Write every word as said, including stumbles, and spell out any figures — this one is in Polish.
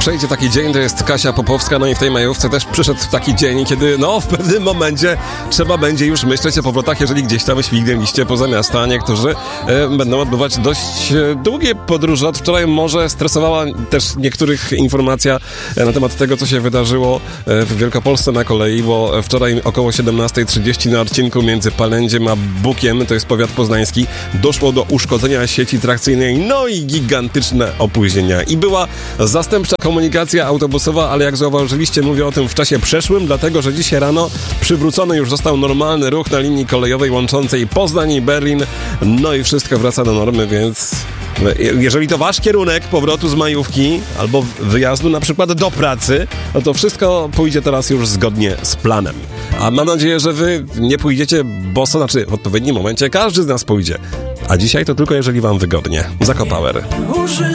przejdzie taki dzień, to jest Kasia Popowska, no i w tej majówce też przyszedł taki dzień, kiedy no w pewnym momencie trzeba będzie już myśleć o powrotach, jeżeli gdzieś tam śmignęliście poza miasta. Niektórzy e, będą odbywać dość e, długie podróże. Od wczoraj może stresowała też niektórych informacja e, na temat tego, co się wydarzyło e, w Wielkopolsce na kolei, bo wczoraj około siedemnasta trzydzieści na odcinku między Palędziem a Bukiem, to jest powiat poznański, doszło do uszkodzenia sieci trakcyjnej, no i gigantyczne opóźnienia. I była zastępcza komunikacja autobusowa, ale jak zauważyliście, mówię o tym w czasie przeszłym, dlatego, że dzisiaj rano przywrócony już został normalny ruch na linii kolejowej łączącej Poznań i Berlin, no i wszystko wraca do normy, więc jeżeli to wasz kierunek powrotu z majówki albo wyjazdu na przykład do pracy, no to wszystko pójdzie teraz już zgodnie z planem. A mam nadzieję, że wy nie pójdziecie boso, znaczy w odpowiednim momencie każdy z nas pójdzie. A dzisiaj to tylko jeżeli wam wygodnie. Zakopower.